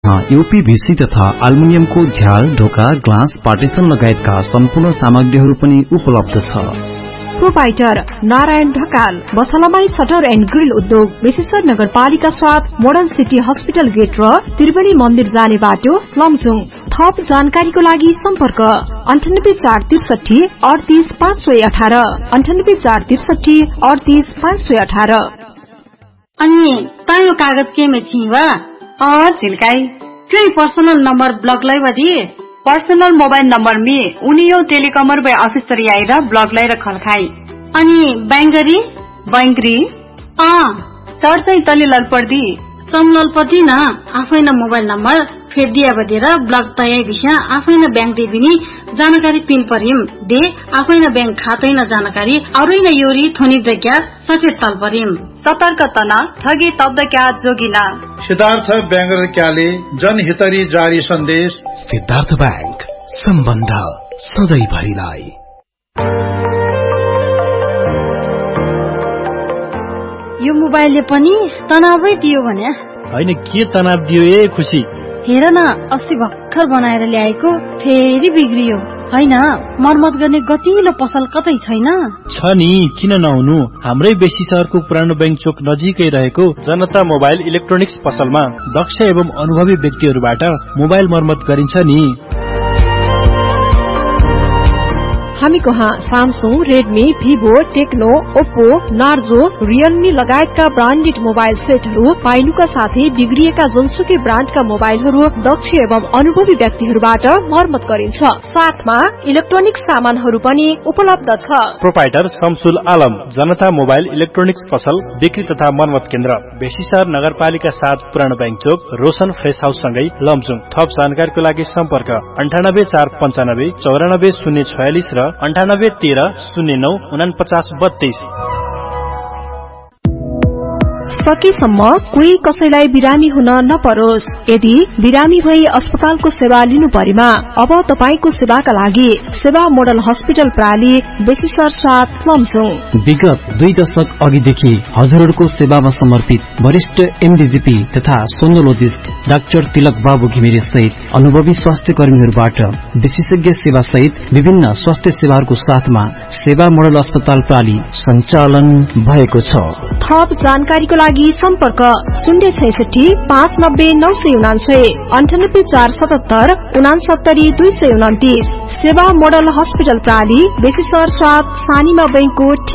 यूपीभीसी तथा एल्युमिनियमको झ्याल, ढोका, ग्लास, पार्टिसन लगायतका सम्पूर्ण सामग्रीहरू पनि उपलब्ध छ। Proprietor Narayan Dhakal, बसलामाई shutter and grill उद्योग, विशेषर नगरपालिका 7, मोडर्न सिटी हस्पिटल गेट र त्रिवेणी मन्दिर जाने बाटो, लमजुङ। थप जानकारीको लागि सम्पर्क 9846 38 518 9846 38 518। अनि तायो कागज के में छिवा झिल्काई क्यों पर्सनल नंबर ब्लॉक लाई वधी पर्सनल मोबाइल नंबर में उनियो टेलिकॉमर बे ऑफिस तरी आएर ब्लॉक लाई रखल खाई। अनि बैंगरी बैंगरी चढ चाहिँ तले ललपर्दी समललपति न आफै न मोबाइल नंबर फेर दिया बदेर ब्लॉक तय विषय आफै न बैंक दे बिनी जानकारी पिन परिम दे आफै न बैंक खातै न जानकारी औरै न योरी थोनी जग्या सचेत तल परिम। सतर्क तना ठगी तब्द क्या जोगिना। सिद्धार्थ बैंगर क्याले जनहितरी जारी सन्देश। सिद्धार्थ बैंक, सम्बन्ध सधैँ भरिलाई। यो मोबाइलले पनि तनावै दियो भने हैन के तनाव दियो ए खुशी। हेर न अस्ति भर्खर बनाएर ल्याएको फेरि बिग्रियो। हैन मर्मत गर्ने गतिलो पसल कतै छैन छ नि, किन नहुनु। हाम्रै बेसी शहरको पुरानो बैंक चोक नजिकै रहेको जनता मोबाइल इलेक्ट्रोनिक्स पसलमा दक्ष एवं अनुभवी व्यक्तिहरूबाट मोबाइल मर्मत गरिन्छ नि। हामी कहाँ Samsung, Redmi, Vivo, Tecno, Oppo, Narzo, Realme लगायतका ब्रान्डेड मोबाइल सेटहरू पाइनुका साथै बिग्रिएका जुनसुकै ब्रान्डका मोबाइलहरू दक्ष एवं अनुभवी व्यक्तिहरूबाट मर्मत गरिन्छ। साथमा इलेक्ट्रोनिक सामानहरू पनि उपलब्ध छ। प्रोपाइटर शमसुल आलम, जनता मोबाइल इलेक्ट्रोनिक्स पसल, बिक्री तथा मर्मत केन्द्र, बेसीसर नगरपालिका 7, पुरानो बैंक चोक, रोशन फ्रेश हाउस सँगै लमजुङ। थप जानकारीको लागि सम्पर्क 98 495 94 046 र 98 13 09 49 32। सकेसम्म कोही कसैलाई बिरामी हुन नपरोस्। यदि बिरामी भई अस्पतालको सेवा लिनु परेमा अब तपाईको सेवाका लागि सेवा मोडल हस्पिटल प्राली बेसीसर 7 लमजुङ। विगत 2 दशक अघिदेखि हजुरहरूको सेवामा समर्पित वरिष्ठ एमडीजीपी तथा सोनोलोजिस्ट डाक्टर तिलक बाबु घिमिरे सहित अनुभवी स्वास्थ्य कर्मीहरूबाट विशेषज्ञ सेवा सहित विभिन्न स्वास्थ्य सेवाहरूको साथमा सेवा मोडल अस्पताल प्राली सञ्चालन भएको छ। थप जानकारीको लागि सम्पर्क 066 590 999 98 477 69 229। सेवा मोडल हस्पिटल प्राली बेसीसर 7 सानीमा बैंकको